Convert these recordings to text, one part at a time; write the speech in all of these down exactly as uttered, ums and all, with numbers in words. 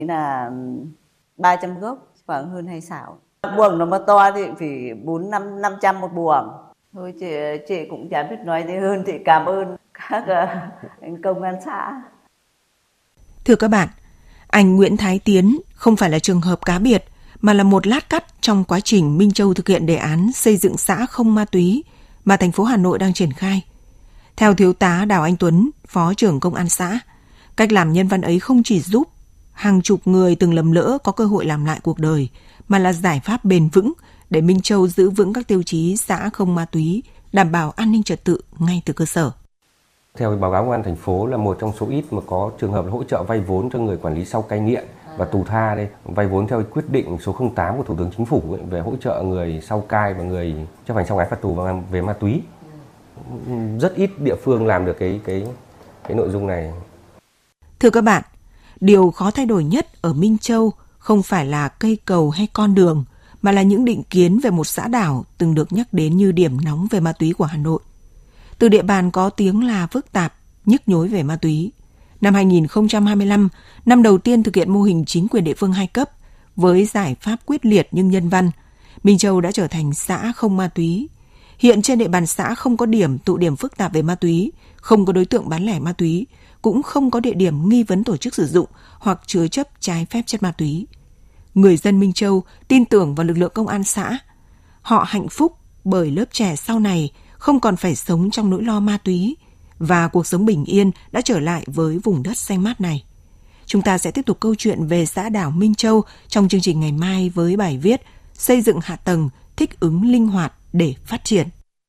Là ba trăm gốc, khoảng hơn hai sào. Buồng nó mà to thì phải bốn năm năm trăm một buồng. Thôi chị chị cũng chẳng biết nói gì hơn, thì cảm ơn các uh, công an xã. Thưa các bạn, anh Nguyễn Thái Tiến không phải là trường hợp cá biệt, mà là một lát cắt trong quá trình Minh Châu thực hiện đề án xây dựng xã không ma túy mà thành phố Hà Nội đang triển khai. Theo Thiếu tá Đào Anh Tuấn, Phó trưởng Công an xã, cách làm nhân văn ấy không chỉ giúp hàng chục người từng lầm lỡ có cơ hội làm lại cuộc đời, mà là giải pháp bền vững để Minh Châu giữ vững các tiêu chí xã không ma túy, đảm bảo an ninh trật tự ngay từ cơ sở. Theo báo cáo công an thành phố là một trong số ít mà có trường hợp hỗ trợ vay vốn cho người quản lý sau cai nghiện và tù tha đây, vay vốn theo quyết định số không tám của Thủ tướng Chính phủ về hỗ trợ người sau cai và người chấp hành xong án phạt tù về ma túy. Rất ít địa phương làm được cái cái cái nội dung này. Thưa các bạn, điều khó thay đổi nhất ở Minh Châu không phải là cây cầu hay con đường, mà là những định kiến về một xã đảo từng được nhắc đến như điểm nóng về ma túy của Hà Nội. Từ địa bàn có tiếng là phức tạp, nhức nhối về ma túy. Năm hai nghìn không trăm hai mươi lăm, năm đầu tiên thực hiện mô hình chính quyền địa phương hai cấp, với giải pháp quyết liệt nhưng nhân văn, Minh Châu đã trở thành xã không ma túy. Hiện trên địa bàn xã không có điểm tụ điểm phức tạp về ma túy, không có đối tượng bán lẻ ma túy, cũng không có địa điểm nghi vấn tổ chức sử dụng hoặc chứa chấp trái phép chất ma túy. Người dân Minh Châu tin tưởng vào lực lượng công an xã. Họ hạnh phúc bởi lớp trẻ sau này không còn phải sống trong nỗi lo ma túy và cuộc sống bình yên đã trở lại với vùng đất xanh mát này. Chúng ta sẽ tiếp tục câu chuyện về xã đảo Minh Châu trong chương trình ngày mai với bài viết Xây dựng hạ tầng thích ứng linh hoạt để phát triển.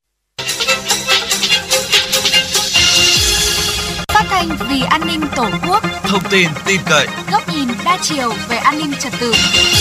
Phát thanh vì an ninh Tổ quốc, thông tin tin cậy, góc nhìn đa chiều về an ninh trật tự.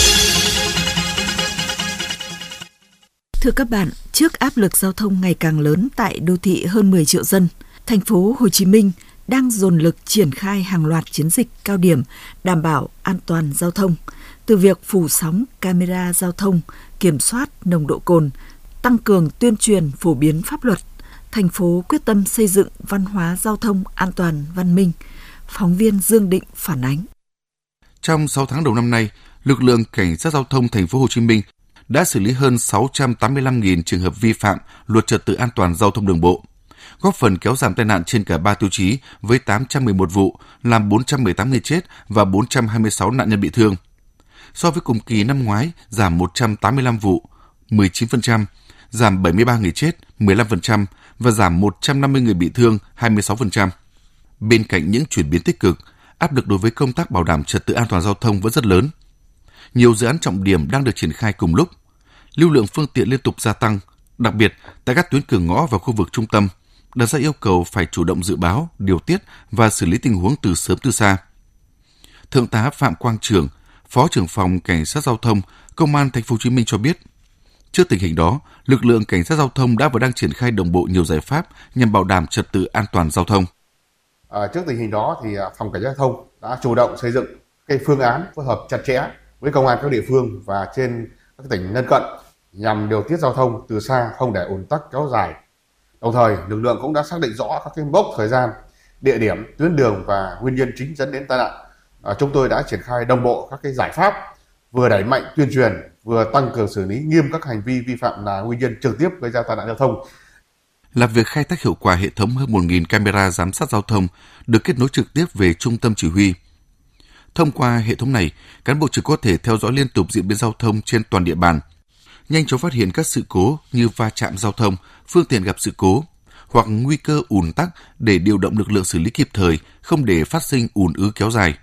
Thưa các bạn, trước áp lực giao thông ngày càng lớn tại đô thị hơn mười triệu dân, thành phố Hồ Chí Minh đang dồn lực triển khai hàng loạt chiến dịch cao điểm đảm bảo an toàn giao thông, từ việc phủ sóng camera giao thông, kiểm soát nồng độ cồn, tăng cường tuyên truyền phổ biến pháp luật. Thành phố quyết tâm xây dựng văn hóa giao thông an toàn văn minh. Phóng viên Dương Định phản ánh. Trong sáu tháng đầu năm nay, lực lượng cảnh sát giao thông thành phố Hồ Chí Minh đã xử lý hơn sáu trăm tám mươi lăm nghìn trường hợp vi phạm luật trật tự an toàn giao thông đường bộ, góp phần kéo giảm tai nạn trên cả ba tiêu chí với tám trăm mười một vụ, làm bốn trăm mười tám người chết và bốn trăm hai mươi sáu nạn nhân bị thương. So với cùng kỳ năm ngoái, giảm một trăm tám mươi lăm vụ, mười chín phần trăm, giảm bảy mươi ba người chết, mười lăm phần trăm và giảm một trăm năm mươi người bị thương, hai mươi sáu phần trăm. Bên cạnh những chuyển biến tích cực, áp lực đối với công tác bảo đảm trật tự an toàn giao thông vẫn rất lớn. Nhiều dự án trọng điểm đang được triển khai cùng lúc. Lưu lượng phương tiện liên tục gia tăng, đặc biệt tại các tuyến cửa ngõ và khu vực trung tâm, đặt ra yêu cầu phải chủ động dự báo, điều tiết và xử lý tình huống từ sớm từ xa. Thượng tá Phạm Quang Trường, Phó trưởng phòng Cảnh sát giao thông, Công an thành phố Hồ Chí Minh cho biết, trước tình hình đó, lực lượng cảnh sát giao thông đã và đang triển khai đồng bộ nhiều giải pháp nhằm bảo đảm trật tự an toàn giao thông. À, trước tình hình đó thì phòng cảnh sát giao thông đã chủ động xây dựng cái phương án phối hợp chặt chẽ với công an các địa phương và trên các tỉnh lân cận nhằm điều tiết giao thông từ xa, không để ùn tắc kéo dài. Đồng thời, lực lượng cũng đã xác định rõ các cái mốc thời gian, địa điểm, tuyến đường và nguyên nhân chính dẫn đến tai nạn. À, chúng tôi đã triển khai đồng bộ các cái giải pháp, vừa đẩy mạnh tuyên truyền, vừa tăng cường xử lý nghiêm các hành vi vi phạm là nguyên nhân trực tiếp gây ra tai nạn giao thông. Là việc khai thác hiệu quả hệ thống hơn một nghìn camera giám sát giao thông được kết nối trực tiếp về trung tâm chỉ huy. Thông qua hệ thống này, cán bộ trực có thể theo dõi liên tục diễn biến giao thông trên toàn địa bàn, nhanh chóng phát hiện các sự cố như va chạm giao thông, phương tiện gặp sự cố hoặc nguy cơ ùn tắc để điều động lực lượng xử lý kịp thời, không để phát sinh ùn ứ kéo dài.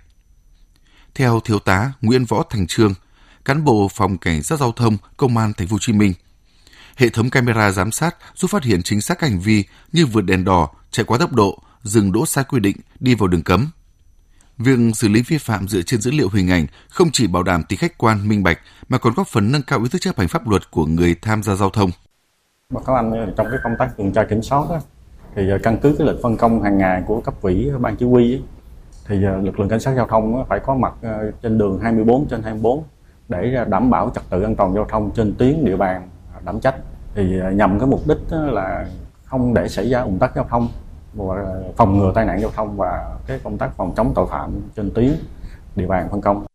Theo Thiếu tá Nguyễn Võ Thành Trương, cán bộ phòng Cảnh sát giao thông Công an thành phố Hồ Chí Minh, hệ thống camera giám sát giúp phát hiện chính xác các hành vi như vượt đèn đỏ, chạy quá tốc độ, dừng đỗ sai quy định, đi vào đường cấm. Việc xử lý vi phạm dựa trên dữ liệu hình ảnh không chỉ bảo đảm tính khách quan, minh bạch mà còn góp phần nâng cao ý thức chấp hành pháp luật của người tham gia giao thông. Báo cáo anh, trong cái công tác tuần tra kiểm soát đó, thì căn cứ cái lịch phân công hàng ngày của cấp ủy ban chỉ huy ấy, thì lực lượng cảnh sát giao thông phải có mặt trên đường hai mươi bốn trên hai mươi bốn để đảm bảo trật tự an toàn giao thông trên tuyến địa bàn đảm trách, thì nhằm cái mục đích là không để xảy ra ùn tắc giao thông, phòng ngừa tai nạn giao thông và cái công tác phòng chống tội phạm trên tuyến địa bàn phân công.